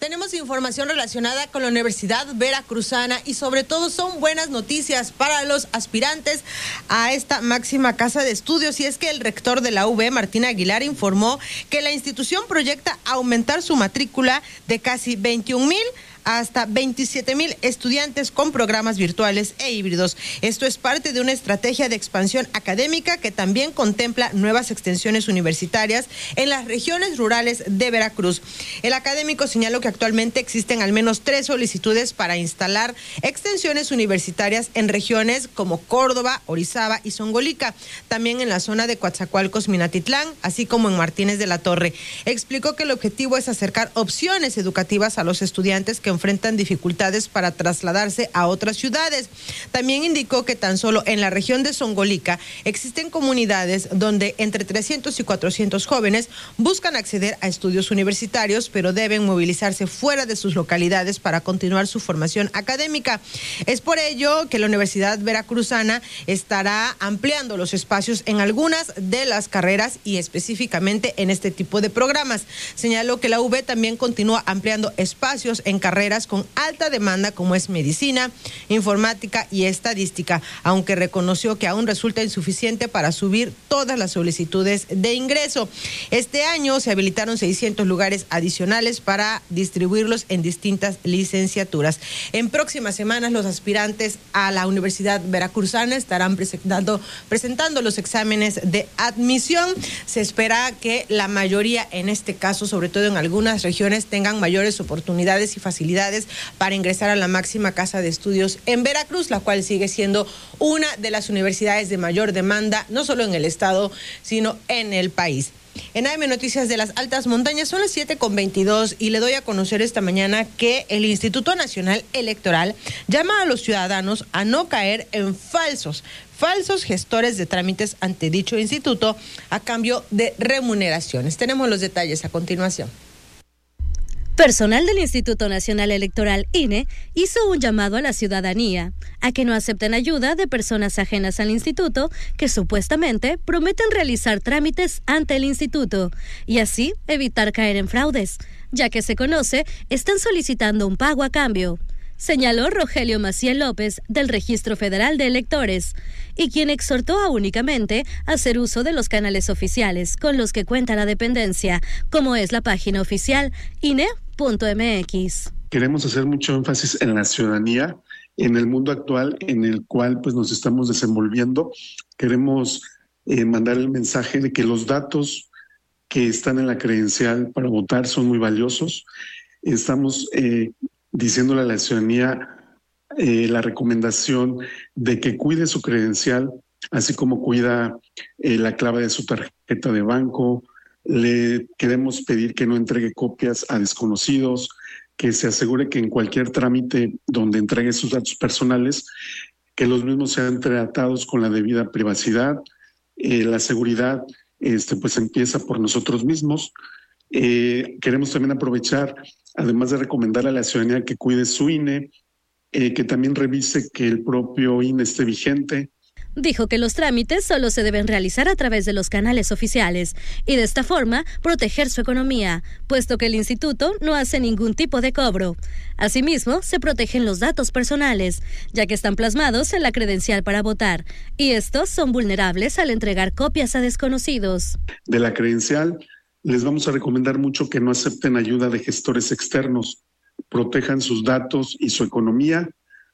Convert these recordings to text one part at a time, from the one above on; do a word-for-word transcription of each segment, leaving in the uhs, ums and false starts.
Tenemos información relacionada con la Universidad Veracruzana y sobre todo son buenas noticias para los aspirantes a esta máxima casa de estudios, y es que el rector de la U B, Martín Aguilar, informó que la institución proyecta aumentar su matrícula de casi veintiún mil hasta veintisiete mil estudiantes con programas virtuales e híbridos. Esto es parte de una estrategia de expansión académica que también contempla nuevas extensiones universitarias en las regiones rurales de Veracruz. El académico señaló que actualmente existen al menos tres solicitudes para instalar extensiones universitarias en regiones como Córdoba, Orizaba y Zongolica, también en la zona de Coatzacoalcos, Minatitlán, así como en Martínez de la Torre. Explicó que el objetivo es acercar opciones educativas a los estudiantes que enfrentan dificultades para trasladarse a otras ciudades. También indicó que tan solo en la región de Zongolica existen comunidades donde entre trescientos y cuatrocientos jóvenes buscan acceder a estudios universitarios, pero deben movilizarse fuera de sus localidades para continuar su formación académica. Es por ello que la Universidad Veracruzana estará ampliando los espacios en algunas de las carreras y específicamente en este tipo de programas. Señaló que la U B también continúa ampliando espacios en carreras con alta demanda como es medicina, informática y estadística, aunque reconoció que aún resulta insuficiente para subir todas las solicitudes de ingreso. Este año se habilitaron seiscientos lugares adicionales para distribuirlos en distintas licenciaturas. En próximas semanas los aspirantes a la Universidad Veracruzana estarán presentando, presentando los exámenes de admisión. Se espera que la mayoría, en este caso, sobre todo en algunas regiones, tengan mayores oportunidades y facilidades para ingresar a la máxima casa de estudios en Veracruz, la cual sigue siendo una de las universidades de mayor demanda, no solo en el estado, sino en el país. En A M Noticias de las Altas Montañas son las siete con veintidós y le doy a conocer esta mañana que el Instituto Nacional Electoral llama a los ciudadanos a no caer en falsos, falsos gestores de trámites ante dicho instituto a cambio de remuneraciones. Tenemos los detalles a continuación. Personal del Instituto Nacional Electoral I N E hizo un llamado a la ciudadanía a que no acepten ayuda de personas ajenas al instituto que supuestamente prometen realizar trámites ante el instituto y así evitar caer en fraudes, ya que se conoce están solicitando un pago a cambio, señaló Rogelio Maciel López del Registro Federal de Electores, y quien exhortó a únicamente hacer uso de los canales oficiales con los que cuenta la dependencia, como es la página oficial I N E punto M X. Queremos hacer mucho énfasis en la ciudadanía, en el mundo actual en el cual pues nos estamos desenvolviendo. Queremos eh, mandar el mensaje de que los datos que están en la credencial para votar son muy valiosos. Estamos eh, diciéndole a la ciudadanía eh, la recomendación de que cuide su credencial, así como cuida eh, la clave de su tarjeta de banco. Le queremos pedir que no entregue copias a desconocidos, que se asegure que en cualquier trámite donde entregue sus datos personales, que los mismos sean tratados con la debida privacidad. Eh, la seguridad este, pues empieza por nosotros mismos. Eh, queremos también aprovechar, además de recomendarle a la ciudadanía que cuide su I N E, eh, que también revise que el propio I N E esté vigente. Dijo que los trámites solo se deben realizar a través de los canales oficiales y de esta forma proteger su economía, puesto que el instituto no hace ningún tipo de cobro. Asimismo, se protegen los datos personales, ya que están plasmados en la credencial para votar, y estos son vulnerables al entregar copias a desconocidos. De la credencial, les vamos a recomendar mucho que no acepten ayuda de gestores externos, protejan sus datos y su economía.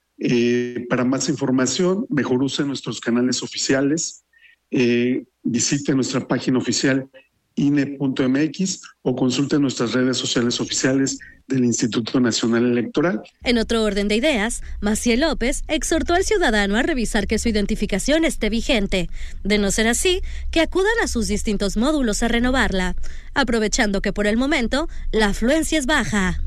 Eh, para más información, mejor usen nuestros canales oficiales, eh, visite nuestra página oficial I N E punto M X o consulte nuestras redes sociales oficiales del Instituto Nacional Electoral. En otro orden de ideas, Maciel López exhortó al ciudadano a revisar que su identificación esté vigente. De no ser así, que acudan a sus distintos módulos a renovarla, aprovechando que por el momento la afluencia es baja.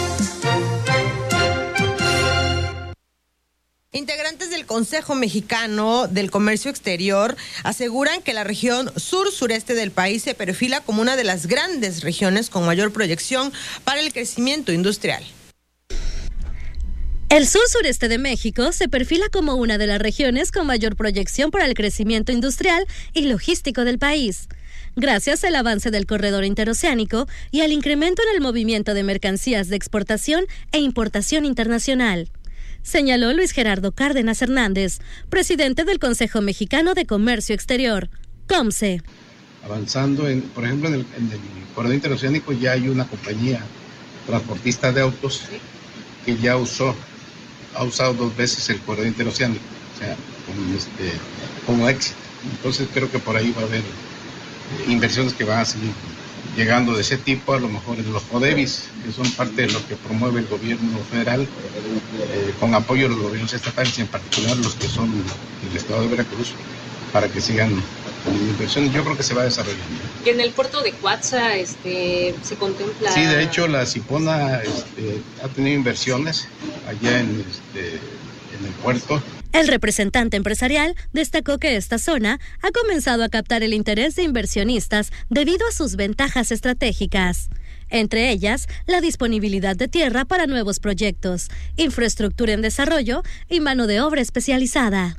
Integrantes del Consejo Mexicano del Comercio Exterior aseguran que la región sur-sureste del país se perfila como una de las grandes regiones con mayor proyección para el crecimiento industrial. El sur-sureste de México se perfila como una de las regiones con mayor proyección para el crecimiento industrial y logístico del país. gracias al avance del corredor interoceánico y al incremento en el movimiento de mercancías de exportación e importación internacional, señaló Luis Gerardo Cárdenas Hernández, presidente del Consejo Mexicano de Comercio Exterior, COMCE. Avanzando, en, por ejemplo, en el, en el corredor interoceánico ya hay una compañía transportista de autos que ya usó, ha usado dos veces el corredor interoceánico, o sea, como, este, como éxito. Entonces creo que por ahí va a haber inversiones que van a seguir llegando de ese tipo, a lo mejor en los CODEVIS, que son parte de lo que promueve el gobierno federal, eh, con apoyo de los gobiernos estatales, y en particular los que son del estado de Veracruz, para que sigan con inversiones. Yo creo que se va desarrollando. Y en el puerto de Cuatza este, se contempla... Sí, de hecho la Cipona este, ha tenido inversiones allá en, este, en el puerto. El representante empresarial destacó que esta zona ha comenzado a captar el interés de inversionistas debido a sus ventajas estratégicas, entre ellas la disponibilidad de tierra para nuevos proyectos, infraestructura en desarrollo y mano de obra especializada.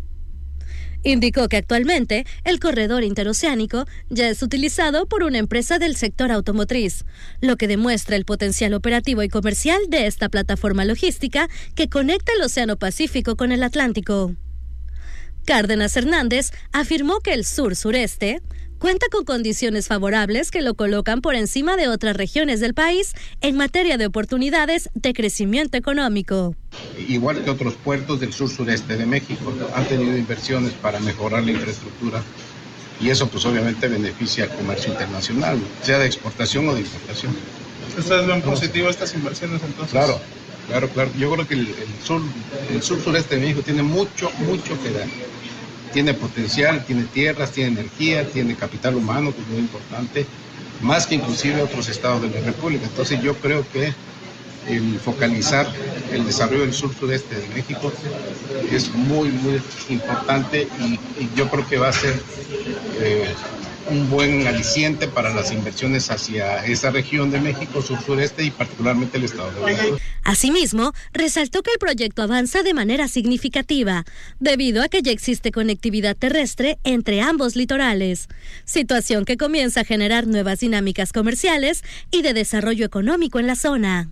Indicó que actualmente el corredor interoceánico ya es utilizado por una empresa del sector automotriz, lo que demuestra el potencial operativo y comercial de esta plataforma logística que conecta el Océano Pacífico con el Atlántico. Cárdenas Hernández afirmó que el sur-sureste cuenta con condiciones favorables que lo colocan por encima de otras regiones del país en materia de oportunidades de crecimiento económico. Igual que otros puertos del sur-sureste de México, han tenido inversiones para mejorar la infraestructura y eso pues obviamente beneficia al comercio internacional, sea de exportación o de importación. ¿Ustedes ven positivo estas inversiones entonces? Claro, claro, claro. Yo creo que el, el sur, el sur-sureste de México tiene mucho, mucho que dar. Tiene potencial, tiene tierras, tiene energía, tiene capital humano, que es muy importante, más que inclusive otros estados de la República. Entonces yo creo que el focalizar el desarrollo del sur-sureste de México es muy, muy importante y, y yo creo que va a ser eh, un buen aliciente para las inversiones hacia esa región de México, sur-sureste y particularmente el estado de Veracruz. Asimismo, resaltó que el proyecto avanza de manera significativa, debido a que ya existe conectividad terrestre entre ambos litorales, situación que comienza a generar nuevas dinámicas comerciales y de desarrollo económico en la zona.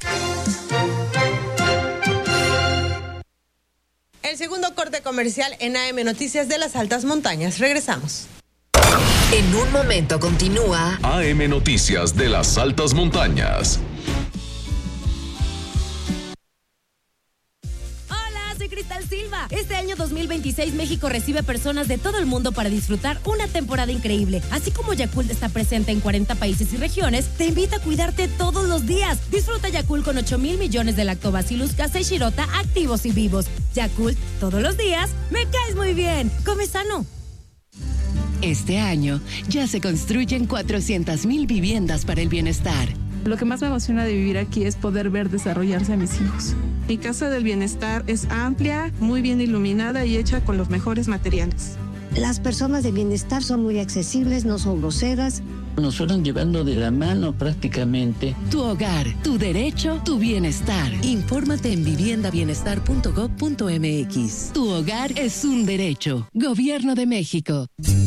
El segundo corte comercial en A M Noticias de las Altas Montañas. Regresamos. En un momento continúa A M Noticias de las Altas Montañas. Hola, soy Cristal Silva. Este año dos mil veintiséis México recibe personas de todo el mundo para disfrutar una temporada increíble. Así como Yakult está presente en cuarenta países y regiones, te invita a cuidarte todos los días. Disfruta Yakult con ocho mil millones de lactobacillus casei shirota activos y vivos. Yakult, todos los días, me caes muy bien. Come sano. Este año ya se construyen cuatrocientas mil viviendas para el bienestar. Lo que más me emociona de vivir aquí es poder ver desarrollarse a mis hijos. Mi casa del bienestar es amplia, muy bien iluminada y hecha con los mejores materiales. Las personas de bienestar son muy accesibles, no son groseras. Nos fueron llevando de la mano prácticamente. Tu hogar, tu derecho, tu bienestar. Infórmate en vivienda bienestar punto gob punto eme equis. Tu hogar es un derecho. Gobierno de México.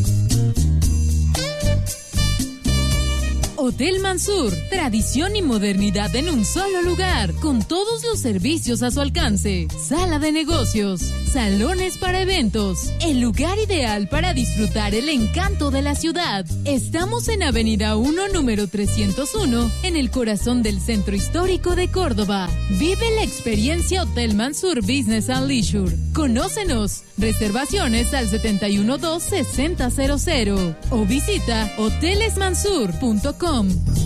Hotel Mansur, tradición y modernidad en un solo lugar, con todos los servicios a su alcance. Sala de negocios, salones para eventos, el lugar ideal para disfrutar el encanto de la ciudad. Estamos en Avenida uno, número trescientos uno, en el corazón del centro histórico de Córdoba. Vive la experiencia Hotel Mansur Business and Leisure. Conócenos. Reservaciones al setenta y uno dos sesenta cero cero o visita hoteles mansur punto com.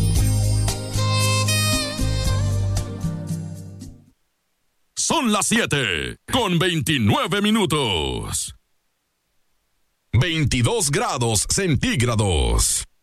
Son las siete con veintinueve minutos. veintidós grados centígrados.